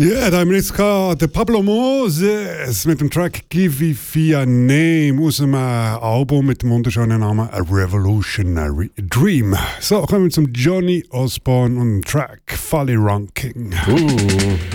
Ja, da haben wir jetzt der Pablo Moses mit dem Track Give Me a Name aus einem Album mit dem wunderschönen Namen A Revolutionary Dream. So, kommen wir zum Johnny Osborne und dem Track Folly Ranking.